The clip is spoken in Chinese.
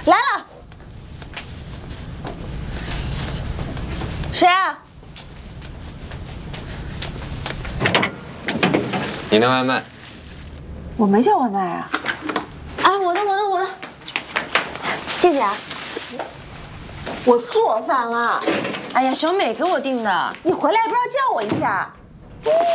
来了，谁啊？ 你的外卖。 我没叫外卖啊。啊，我的，谢谢啊。我做饭了。哎呀，小美给我订的。你回来不知道叫我一下。